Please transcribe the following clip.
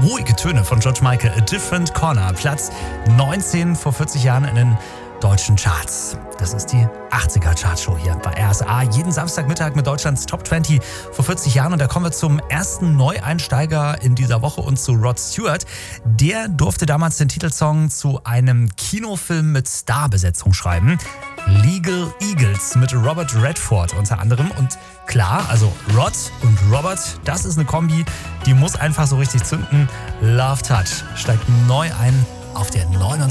ruhige Töne von George Michael, A Different Corner, Platz 19 vor 40 Jahren in den deutschen Charts. Das ist die 80er-Chartshow hier bei RSA. Jeden Samstagmittag mit Deutschlands Top 20 vor 40 Jahren. Und da kommen wir zum ersten Neueinsteiger in dieser Woche und zu Rod Stewart. Der durfte damals den Titelsong zu einem Kinofilm mit Starbesetzung schreiben. Legal Eagles mit Robert Redford unter anderem. Und klar, also Rod und Robert, das ist eine Kombi, die muss einfach so richtig zünden. Love Touch steigt neu ein auf der 29.